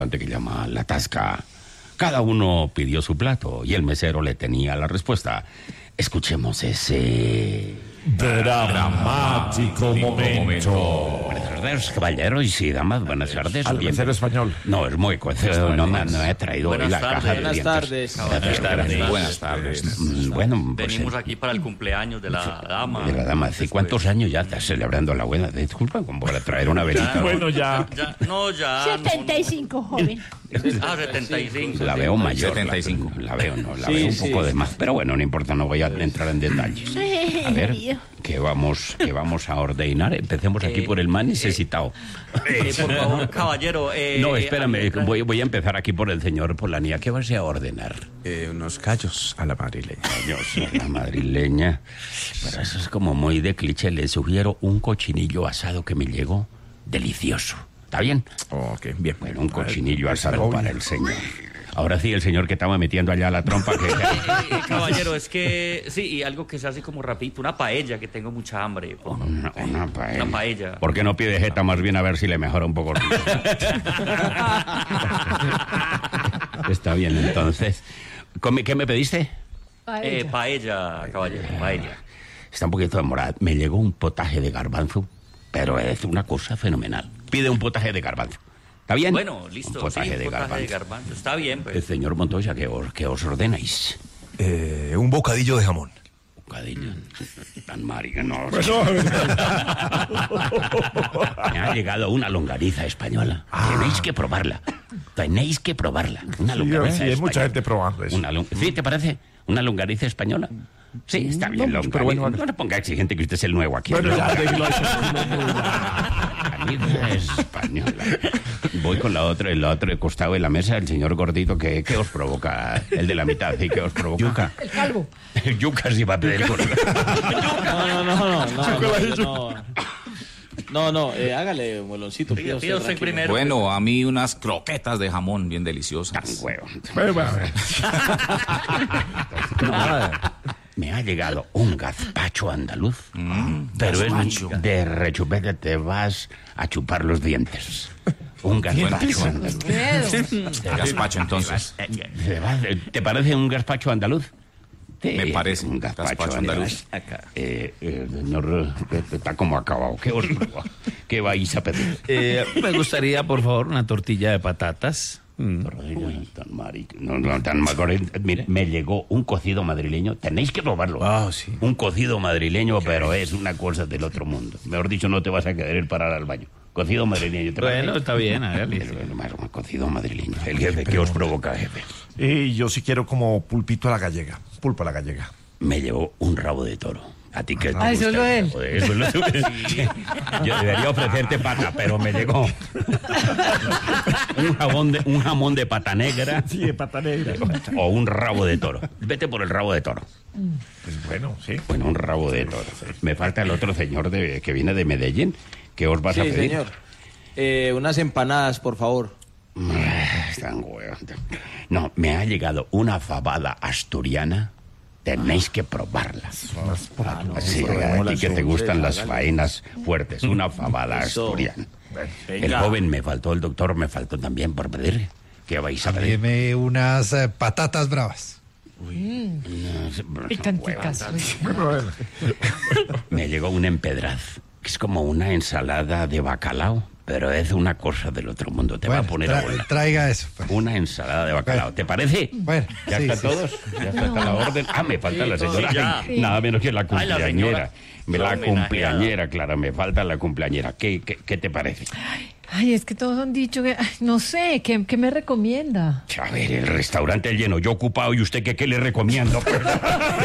que llama La Tasca. Cada uno pidió su plato y el mesero le tenía la respuesta. Escuchemos ese dramático momento. Buenas tardes, caballeros y damas, buenas tardes. Al mesero español. No, es muy no me ha traído hoy la caja de dientes. Buenas tardes. Bueno, pues, venimos aquí para el cumpleaños de la dama. De la dama. ¿Y cuántos años ya estás celebrando la buena? Disculpa, como para traer una velita. Bueno, ya. 75, joven. 75. La veo mayor. 75. La veo un poco de más. Pero bueno, no importa, no voy a entrar en detalles. A ver, ¿qué vamos a ordenar? Empecemos aquí por el más necesitado. Por favor, caballero. No, espérame, voy a empezar aquí por el señor Polanía. ¿Qué vas a ordenar? Unos callos a la madrileña. Callos a la madrileña. Pero eso es como muy de cliché. Le sugiero un cochinillo asado que me llegó delicioso. ¿Está bien? Ok, bien. Bueno, un cochinillo asado para el señor. Ahora sí, el señor que estaba metiendo allá la trompa. Caballero, es que sí, y algo que se hace como rapidito, una paella, que tengo mucha hambre. Una paella. Una paella. ¿Por qué no pide jeta más bien a ver si le mejora un poco? Está bien, entonces. ¿Qué me pediste? Paella, caballero, paella. Está un poquito demorada. Me llegó un potaje de garbanzo, pero es una cosa fenomenal. Pide un potaje de garbanzo. ¿Está bien? Bueno, listo. Un potaje, sí, de garbanzo. Está bien, pues. El señor Montoya, ¿qué os ordenáis? Un bocadillo de jamón. Bocadillo. Tan marica, no. Me ha llegado una longaniza española. Tenéis que probarla. Una longaniza Sí, hay mucha gente probando eso. ¿Sí, te parece? ¿Una longaniza española? Sí, está bien, longaniza. pero bueno, no le ponga exigente que usted es el nuevo aquí. Bueno, ya, Longaniza española. Voy con el otro costado de la mesa, el señor gordito, ¿qué os provoca? El de la mitad, ¿sí? ¿Qué os provoca? Yuca. El calvo. El yuca sí va a pedir por... No, hágale, moloncito. Pida usted primero. Bueno, a mí unas croquetas de jamón bien deliciosas. Tan huevo. Bueno. Me ha llegado un gazpacho andaluz, pero gazpacho. es de rechupete, te vas a chupar los dientes. Un gazpacho andaluz. Gazpacho, entonces. ¿Te parece un gazpacho andaluz? Sí, Me parece un gazpacho andaluz. Acá. Señor, está como acabado. ¿Qué vais a pedir? Me gustaría, por favor, una tortilla de patatas. Tan marico. No, tan marico. Mire, me llegó un cocido madrileño. Tenéis que probarlo. Sí. Un cocido madrileño, pero es una cosa del otro mundo. Mejor dicho, no te vas a querer parar al baño. Cocido madrileño. Bueno, está bien, a ver. Un cocido madrileño. El jefe, ¿qué os provoca, jefe? Y yo sí quiero como pulpito a la gallega. Pulpo a la gallega. Me llevó un rabo de toro. ¿A ti qué te gusta? Eso es lo de él. Eso es lo de él. Yo debería ofrecerte pata, pero me llegó un jamón de pata negra. Sí, de pata negra. O un rabo de toro. Vete por el rabo de toro. Pues bueno, sí. Bueno, un rabo de toro. Me falta el otro señor que viene de Medellín. ¿Qué os vas a Sí, pedir? señor. Unas empanadas, por favor. Están huevos. No, me ha llegado una fabada asturiana. Tenéis que probarla. Sí, a ti que te gustan las faenas fuertes. Una fabada asturiana. El joven me faltó, el doctor me faltó también por pedir. ¿Qué vais a pedir? Deme unas patatas bravas. Picanticas. Me llegó un empedraz, que es como una ensalada de bacalao, pero es una cosa del otro mundo. Te va a poner a volar. Traiga eso, pues. Una ensalada de bacalao. ¿Te parece? Bueno, ¿Ya sí, está sí, todos? ¿Ya está la orden? Me falta la señora. sí, ya. Ay, nada menos que la Ay, la cumpleañera. señora. La cumpleañera, claro, me falta la cumpleañera. ¿Qué te parece? Ay, es que todos han dicho que... no sé, ¿qué me recomienda? A ver, el restaurante lleno, yo ocupado, ¿y usted qué le recomiendo?